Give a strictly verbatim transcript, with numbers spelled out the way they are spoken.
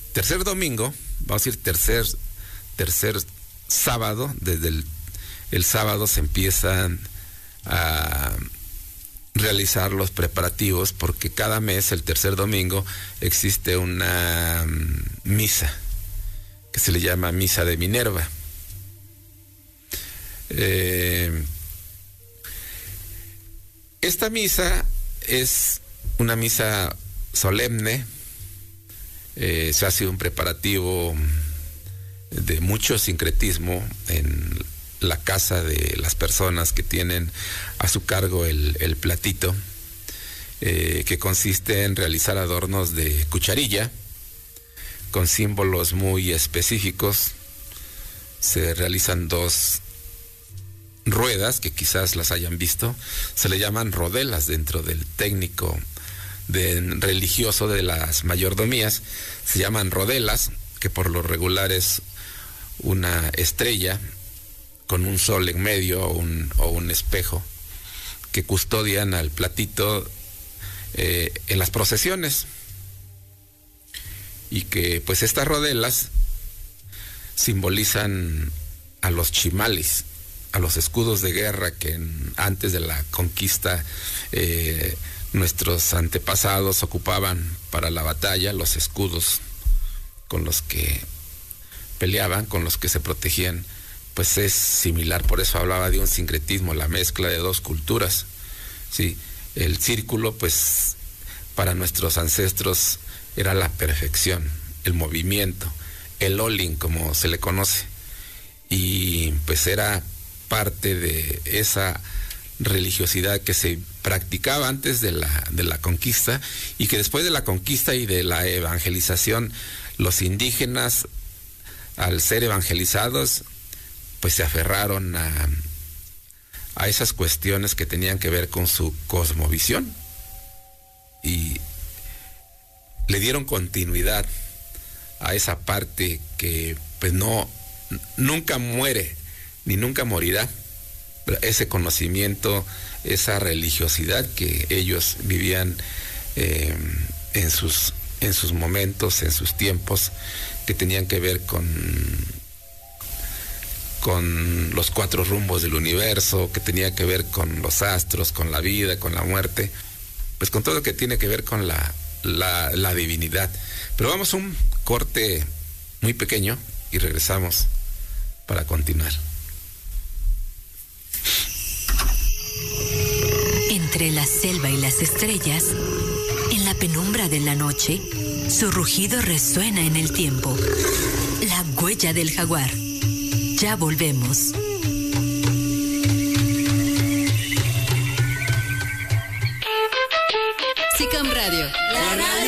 tercer domingo, vamos a decir tercer, tercer sábado, desde el, el sábado se empiezan a realizar los preparativos, porque cada mes, el tercer domingo, existe una um, misa que se le llama Misa de Minerva. Eh, esta misa es una misa solemne, eh, se hace un preparativo de mucho sincretismo en la casa de las personas que tienen a su cargo el, el platito, eh, que consiste en realizar adornos de cucharilla con símbolos muy específicos. Se realizan dos ruedas que quizás las hayan visto, se le llaman rodelas dentro del técnico de, religioso de las mayordomías, se llaman rodelas, que por lo regular es una estrella con un sol en medio o un, o un espejo que custodian al platito eh, en las procesiones, y que pues estas rodelas simbolizan a los chimalis, a los escudos de guerra que en, antes de la conquista eh, nuestros antepasados ocupaban para la batalla, los escudos con los que peleaban, con los que se protegían. Pues es similar, por eso hablaba de un sincretismo, la mezcla de dos culturas, ¿sí? El círculo, pues, para nuestros ancestros era la perfección, el movimiento, el olin, como se le conoce, y pues era parte de esa religiosidad que se practicaba antes de la, de la conquista, y que después de la conquista y de la evangelización, los indígenas, al ser evangelizados, pues se aferraron a, a esas cuestiones que tenían que ver con su cosmovisión y le dieron continuidad a esa parte que pues no, nunca muere ni nunca morirá, ese conocimiento, esa religiosidad que ellos vivían eh, en sus, en sus momentos, en sus tiempos, que tenían que ver con con los cuatro rumbos del universo, que tenía que ver con los astros, con la vida, con la muerte, pues con todo lo que tiene que ver con la, la, la divinidad. Pero vamos a un corte muy pequeño y regresamos para continuar. Entre la selva y las estrellas, en la penumbra de la noche, su rugido resuena en el tiempo. La huella del jaguar. Ya volvemos. SICAM Radio, la radio